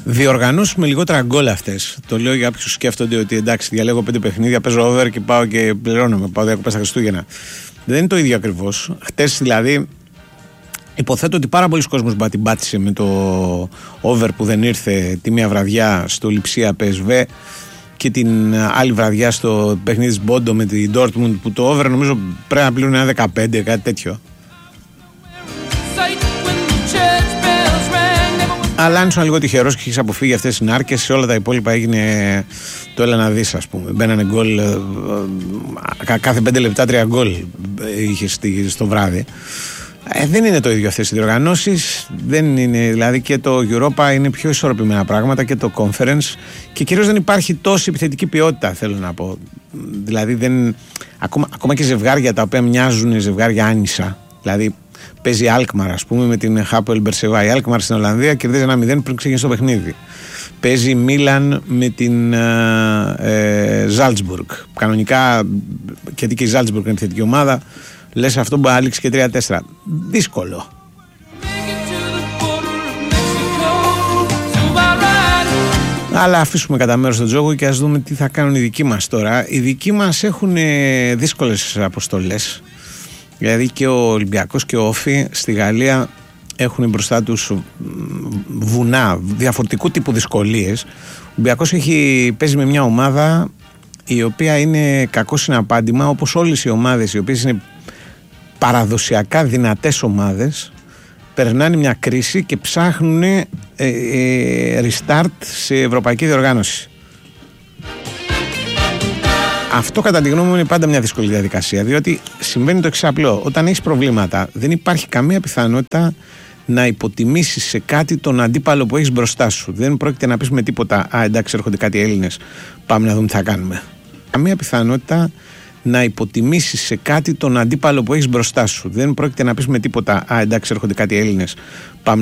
Διοργανώσεις με λιγότερα γκολ αυτές. Το λέω για όποιους σκέφτονται ότι εντάξει, διαλέγω 5 παιχνίδια, παίζω over και πάω και πληρώνομαι. Πάω διακοπές στα Χριστούγεννα. Δεν είναι το ίδιο ακριβώς. Χτες δηλαδή, υποθέτω ότι πάρα πολλοί κόσμος την πάτησε με το over που δεν ήρθε τη μία βραδιά στο Λιψία PSV και την άλλη βραδιά στο παιχνίδι της Μπόντο με την Dortmund, που το over νομίζω πρέπει να πλήρουν ένα 15, κάτι τέτοιο. Αλλά αν ήσουν λίγο τυχερός και έχεις αποφύγει αυτές τις συνάρκες, σε όλα τα υπόλοιπα έγινε το έλα να δεις, ας πούμε. Μπαίνανε γκολ κάθε 5 λεπτά, 3 γκολ είχε στο βράδυ. Δεν είναι το ίδιο αυτές οι διοργανώσεις. Δεν είναι, δηλαδή και το Europa είναι πιο ισορροπημένα πράγματα και το Conference, και κυρίως δεν υπάρχει τόση επιθετική ποιότητα, θέλω να πω. Δηλαδή ακόμα και ζευγάρια τα οποία μοιάζουν ζευγάρια άνισα. Δηλαδή παίζει η Alkmaar, ας πούμε, με την Hapoel Beersheva. Η Alkmaar στην Ολλανδία κερδίζει 1-0 πριν ξεκινήσει το παιχνίδι. Παίζει η Μίλαν με την Salzburg. Κανονικά, γιατί και η Salzburg είναι θετική ομάδα, λες αυτό μπορεί να λήξει και 3-4. Δύσκολο. Αλλά αφήσουμε κατά μέρος τον τζόγο και ας δούμε τι θα κάνουν οι δικοί μας τώρα. Οι δικοί μας έχουν δύσκολες αποστολές. Δηλαδή και ο Ολυμπιακός και ο Όφη στη Γαλλία έχουν μπροστά τους βουνά, διαφορετικού τύπου δυσκολίες. Ο Ολυμπιακός παίζει με μια ομάδα η οποία είναι κακό συναπάντημα, όπως όλες οι ομάδες οι οποίες είναι παραδοσιακά δυνατές ομάδες, περνάνε μια κρίση και ψάχνουν restart σε ευρωπαϊκή διοργάνωση. Αυτό κατά τη γνώμη μου είναι πάντα μια δύσκολη διαδικασία, διότι συμβαίνει το εξής απλό. Όταν έχεις προβλήματα, δεν υπάρχει καμία πιθανότητα να υποτιμήσεις σε κάτι τον αντίπαλο που έχεις μπροστά σου. Δεν πρόκειται να πεις με τίποτα εντάξει, έρχονται κάτι Έλληνες, πάμε να δούμε τι θα κάνουμε. Καμία πιθανότητα να υποτιμήσεις σε κάτι τον αντίπαλο που έχεις μπροστά σου. Δεν πρόκειται να πεις με τίποτα εντάξει, έρχονται κάτι Έλληνες, πάμε